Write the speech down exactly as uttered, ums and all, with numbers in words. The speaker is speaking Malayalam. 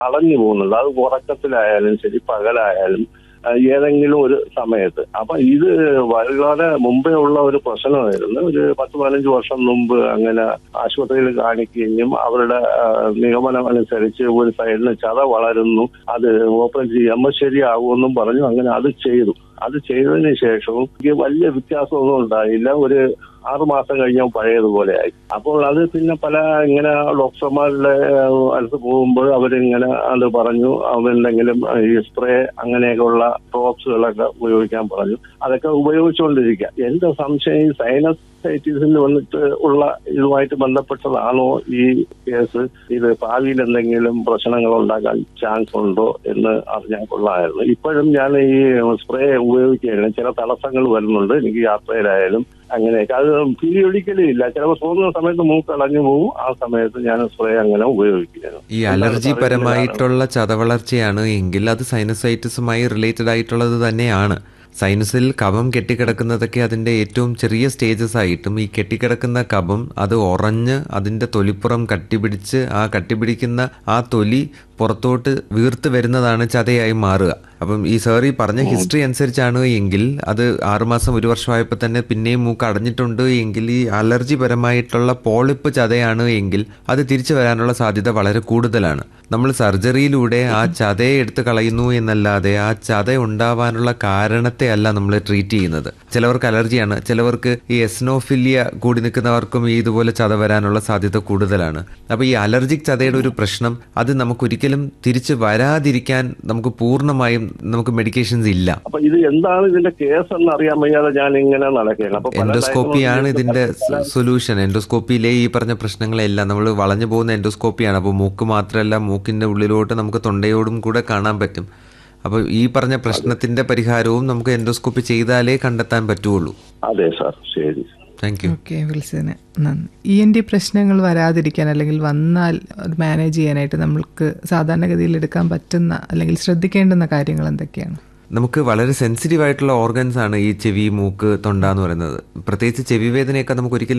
അടഞ്ഞു പോകുന്നുണ്ട്. അത് ഉറക്കത്തിലായാലും ശരി, പകലായാലും ഏതെങ്കിലും ഒരു സമയത്ത്. അപ്പൊ ഇത് വളരെ മുമ്പേ ഉള്ള ഒരു പ്രശ്നമായിരുന്നു. ഒരു പത്ത് പതിനഞ്ച് വർഷം മുമ്പ് അങ്ങനെ ആശുപത്രിയിൽ കാണിക്കുകയും അവരുടെ നിഗമനം അനുസരിച്ച് ഒരു സൈഡിന് ചത വളരുന്നു, അത് ഓപ്പൺ ചെയ്യുമ്പോൾ ശരിയാകുമെന്നും പറഞ്ഞു. അങ്ങനെ അത് ചെയ്തു. അത് ചെയ്തതിന് ശേഷവും എനിക്ക് വലിയ വ്യത്യാസമൊന്നും ഉണ്ടായില്ല. ഒരു ആറു മാസം കഴിഞ്ഞാൽ പഴയതുപോലെ ആയി. അപ്പോൾ അത് പിന്നെ പല ഇങ്ങനെ ഡോക്ടർമാരുടെ അടുത്ത് പോകുമ്പോൾ അവരിങ്ങനെ അത് പറഞ്ഞു, അവരെന്തെങ്കിലും ഈ സ്പ്രേ അങ്ങനെയൊക്കെയുള്ള ഡ്രോപ്സുകളൊക്കെ ഉപയോഗിക്കാൻ പറഞ്ഞു. അതൊക്കെ ഉപയോഗിച്ചുകൊണ്ടിരിക്കുക. എന്റെ സംശയം ഈ സൈനസൈറ്റിസിന് വന്നിട്ട് ഉള്ള ഇതുമായിട്ട് ബന്ധപ്പെട്ടതാണോ ഈ കേസ്? ഇത് ഭാവിയിൽ എന്തെങ്കിലും പ്രശ്നങ്ങൾ ഉണ്ടാക്കാൻ ചാൻസ് ഉണ്ടോ എന്ന് അറിഞ്ഞാൽ കൊള്ളാമായിരുന്നു. ഇപ്പോഴും ഞാൻ ഈ സ്പ്രേ ഉപയോഗിക്കുകയാണ്. ചില തടസ്സങ്ങൾ വരുന്നുണ്ട് എനിക്ക് യാത്രയിലായാലും അങ്ങനെയൊക്കെ. അത് പീരിയോഡിക്കലി ഇല്ല, ചിലപ്പോൾ തോന്നുന്ന സമയത്ത് മൂക്ക് അടഞ്ഞു പോകും. ആ സമയത്ത് ഞാൻ സ്പ്രേ അങ്ങനെ ഉപയോഗിക്കുകയാണ്. ഈ അലർജി പരമായിട്ടുള്ള ചതവളർച്ചയാണ് എങ്കിൽ അത് സൈനസൈറ്റിസുമായി റിലേറ്റഡ് ആയിട്ടുള്ളത് തന്നെയാണ്. സൈനസിൽ കഫം കെട്ടിക്കിടക്കുന്നതൊക്കെ അതിൻ്റെ ഏറ്റവും ചെറിയ സ്റ്റേജസ് ആയിട്ടും ഈ കെട്ടിക്കിടക്കുന്ന കഫം അത് ഉറഞ്ഞ് അതിൻ്റെ തൊലിപ്പുറം കട്ടിപിടിച്ച് ആ കട്ടിപിടിക്കുന്ന ആ തൊലി പുറത്തോട്ട് വീർത്ത് വരുന്നതാണ് ചതയായി മാറുക. അപ്പം ഈ സാർ ഈ പറഞ്ഞ ഹിസ്റ്ററി അനുസരിച്ചാണ് എങ്കിൽ അത് ആറുമാസം ഒരു വർഷമായപ്പോൾ തന്നെ പിന്നെയും മൂക്ക് അടഞ്ഞിട്ടുണ്ട് എങ്കിൽ ഈ അലർജി പരമായിട്ടുള്ള പോളിപ്പ് ചതയാണ് എങ്കിൽ അത് തിരിച്ചു വരാനുള്ള സാധ്യത വളരെ കൂടുതലാണ്. നമ്മൾ സർജറിയിലൂടെ ആ ചതയെ എടുത്ത് കളയുന്നു എന്നല്ലാതെ ആ ചത ഉണ്ടാവാനുള്ള കാരണത്തെ അല്ല നമ്മൾ ട്രീറ്റ് ചെയ്യുന്നത്. ചിലവർക്ക് അലർജിയാണ്, ചിലവർക്ക് ഈ എസ്നോഫിലിയ കൂടി നിൽക്കുന്നവർക്കും ഈ ഇതുപോലെ ചത വരാനുള്ള സാധ്യത കൂടുതലാണ്. അപ്പോൾ ഈ അലർജിക് ചതയുടെ ഒരു പ്രശ്നം അത് നമുക്കൊരിക്കലും തിരിച്ച് വരാതിരിക്കാൻ നമുക്ക് പൂർണ്ണമായും നമുക്ക് മെഡിക്കേഷൻസ് ഇല്ല. അപ്പൊ ഇത് എന്താണ് ഇതിന്റെ കേസ് എന്ന് അറിയാൻ വയ്യാതെ ഞാൻ ഇങ്ങനെ നടക്കുകയാണ്. എൻഡോസ്കോപ്പിയാണ് ഇതിന്റെ സൊല്യൂഷൻ. എൻഡോസ്കോപ്പിയിലെ ഈ പറഞ്ഞ പ്രശ്നങ്ങളെല്ലാം നമ്മൾ വളഞ്ഞു പോകുന്ന എൻഡോസ്കോപ്പിയാണ്. അപ്പോൾ മൂക്ക് മാത്രമല്ല, മൂക്കിന്റെ ഉള്ളിലോട്ട് നമുക്ക് തൊണ്ടയോടും കൂടെ കാണാൻ പറ്റും. അപ്പോൾ ഈ പറഞ്ഞ പ്രശ്നത്തിന്റെ പരിഹാരവും നമുക്ക് എൻഡോസ്കോപ്പി ചെയ്താലേ കണ്ടെത്താൻ പറ്റുള്ളൂ. അതെ സാർ, ശരി. Thank you. ഓക്കെ, വിളിച്ചതിന് നന്ദി. ഇ എൻ ടി പ്രശ്നങ്ങൾ വരാതിരിക്കാൻ അല്ലെങ്കിൽ വന്നാൽ മാനേജ് ചെയ്യാനായിട്ട് നമ്മൾക്ക് സാധാരണഗതിയിൽ എടുക്കാൻ പറ്റുന്ന അല്ലെങ്കിൽ ശ്രദ്ധിക്കേണ്ടുന്ന കാര്യങ്ങൾ എന്തൊക്കെയാണ്? നമുക്ക് വളരെ സെൻസിറ്റീവ് ആയിട്ടുള്ള ഓർഗൻസ് ആണ് ഈ ചെവി, മൂക്ക്, തൊണ്ട എന്ന് പറയുന്നത്. പ്രത്യേകിച്ച് ചെവി വേദനയൊക്കെ നമുക്ക് ഒരിക്കലും